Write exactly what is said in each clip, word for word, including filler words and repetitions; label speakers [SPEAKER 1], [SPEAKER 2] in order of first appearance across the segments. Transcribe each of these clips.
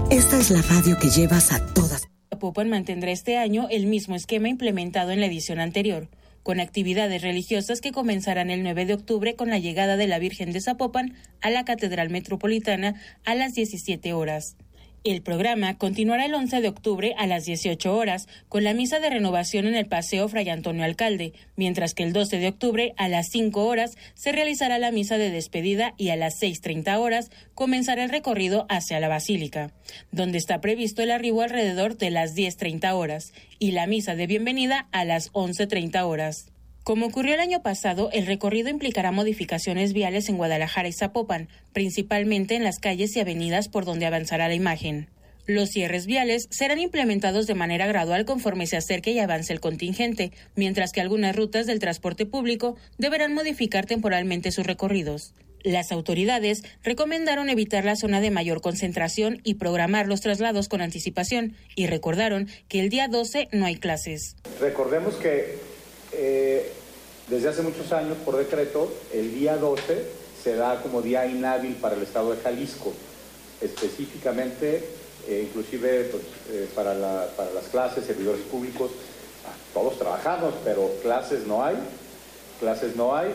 [SPEAKER 1] Esta es la radio que llevas a todas.
[SPEAKER 2] Zapopan mantendrá este año el mismo esquema implementado en la edición anterior, con actividades religiosas que comenzarán el nueve de octubre con la llegada de la Virgen de Zapopan a la Catedral Metropolitana a las diecisiete horas. El programa continuará el once de octubre a las dieciocho horas con la misa de renovación en el Paseo Fray Antonio Alcalde, mientras que el doce de octubre a las cinco horas se realizará la misa de despedida y a las seis treinta horas comenzará el recorrido hacia la Basílica, donde está previsto el arribo alrededor de las diez treinta horas y la misa de bienvenida a las once treinta horas. Como ocurrió el año pasado, el recorrido implicará modificaciones viales en Guadalajara y Zapopan, principalmente en las calles y avenidas por donde avanzará la imagen. Los cierres viales serán implementados de manera gradual conforme se acerque y avance el contingente, mientras que algunas rutas del transporte público deberán modificar temporalmente sus recorridos. Las autoridades recomendaron evitar la zona de mayor concentración y programar los traslados con anticipación, y recordaron que el día doce no hay clases.
[SPEAKER 3] Recordemos que Eh, desde hace muchos años, por decreto, el día doce se da como día inhábil para el estado de Jalisco, específicamente, eh, inclusive pues, eh, para, la, para las clases, servidores públicos, todos trabajamos, pero clases no hay, clases no hay,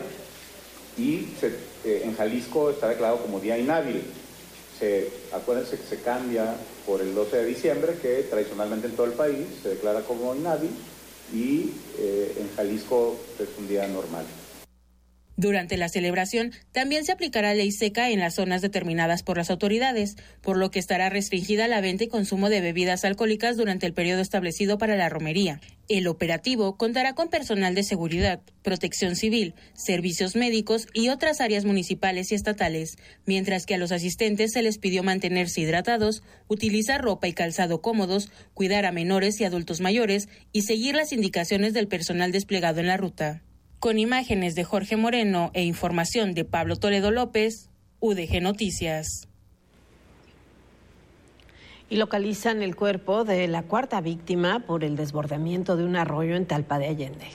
[SPEAKER 3] y se, eh, en Jalisco está declarado como día inhábil. Se, acuérdense que se cambia por el doce de diciembre, que tradicionalmente en todo el país se declara como inhábil, y eh, en Jalisco es un día normal.
[SPEAKER 2] Durante la celebración también se aplicará ley seca en las zonas determinadas por las autoridades, por lo que estará restringida la venta y consumo de bebidas alcohólicas durante el periodo establecido para la romería. El operativo contará con personal de seguridad, protección civil, servicios médicos y otras áreas municipales y estatales, mientras que a los asistentes se les pidió mantenerse hidratados, utilizar ropa y calzado cómodos, cuidar a menores y adultos mayores y seguir las indicaciones del personal desplegado en la ruta. Con imágenes de Jorge Moreno e información de Pablo Toledo López, U D G Noticias.
[SPEAKER 4] Y localizan el cuerpo de la cuarta víctima por el desbordamiento de un arroyo en Talpa de Allende.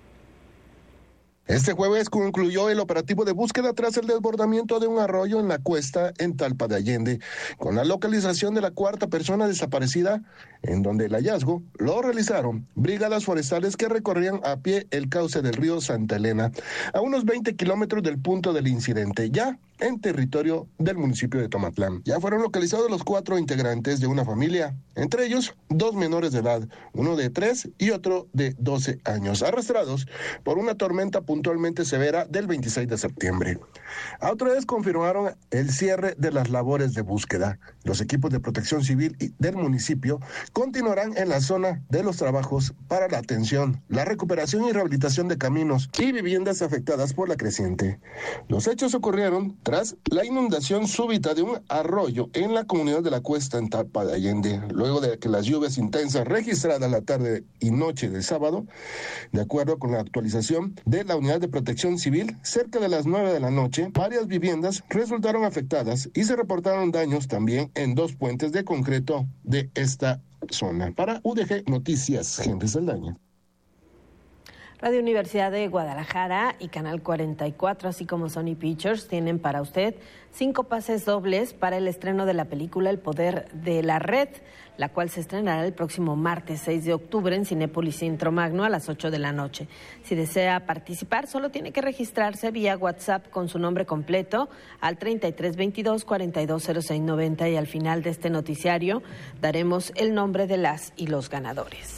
[SPEAKER 5] Este jueves concluyó el operativo de búsqueda tras el desbordamiento de un arroyo en la cuesta en Talpa de Allende, con la localización de la cuarta persona desaparecida, en donde el hallazgo lo realizaron brigadas forestales que recorrían a pie el cauce del río Santa Elena, a unos veinte kilómetros del punto del incidente, ya en territorio del municipio de Tomatlán. Ya fueron localizados los cuatro integrantes de una familia, entre ellos dos menores de edad, uno de tres y otro de doce años, arrastrados por una tormenta puntualmente severa del veintiséis de septiembre. Autoridades confirmaron el cierre de las labores de búsqueda. Los equipos de protección civil del municipio continuarán en la zona de los trabajos para la atención, la recuperación y rehabilitación de caminos y viviendas afectadas por la creciente. Los hechos ocurrieron tras la inundación súbita de un arroyo en la comunidad de la Cuesta en Talpa de Allende, luego de que las lluvias intensas registradas la tarde y noche del sábado, de acuerdo con la actualización de la Unidad de Protección Civil, cerca de las nueve de la noche, varias viviendas resultaron afectadas y se reportaron daños también en dos puentes de concreto de esta zona. Para U D G Noticias, Henry Saldaña.
[SPEAKER 4] Radio Universidad de Guadalajara y Canal cuarenta y cuatro, así como Sony Pictures, tienen para usted cinco pases dobles para el estreno de la película El Poder de la Red, la cual se estrenará el próximo martes seis de octubre en Cinépolis Centro Magno a las ocho de la noche. Si desea participar, solo tiene que registrarse vía WhatsApp con su nombre completo al treinta y tres veintidós cuarenta y dos cero seis noventa y al final de este noticiario daremos el nombre de las y los ganadores.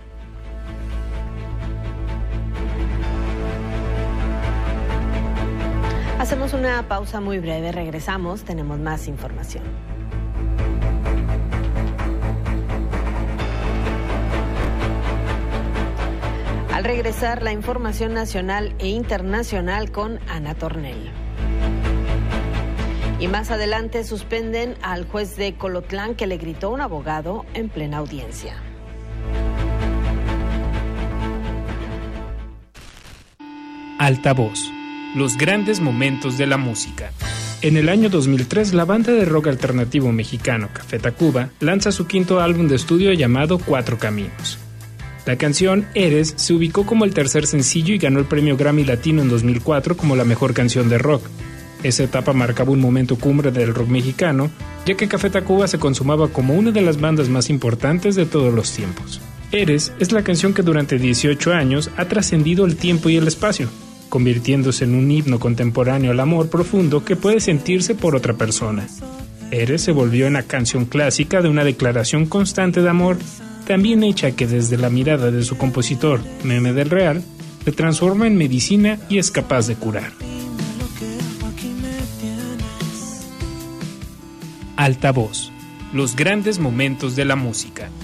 [SPEAKER 4] Hacemos una pausa muy breve, regresamos, tenemos más información. Al regresar, la información nacional e internacional con Ana Tornel. Y más adelante suspenden al juez de Colotlán que le gritó a un abogado en plena audiencia.
[SPEAKER 6] Altavoz. Los grandes momentos de la música. En el año dos mil tres, la banda de rock alternativo mexicano Café Tacuba lanza su quinto álbum de estudio llamado Cuatro Caminos. La canción Eres se ubicó como el tercer sencillo y ganó el premio Grammy Latino en dos mil cuatro como la mejor canción de rock. Esa etapa marcaba un momento cumbre del rock mexicano, ya que Café Tacuba se consumaba como una de las bandas más importantes de todos los tiempos. Eres es la canción que durante dieciocho años ha trascendido el tiempo y el espacio, convirtiéndose en un himno contemporáneo al amor profundo que puede sentirse por otra persona. Eres se volvió en la canción clásica de una declaración constante de amor, también hecha que desde la mirada de su compositor, Meme del Real, se transforma en medicina y es capaz de curar. Altavoz, los grandes momentos de la música.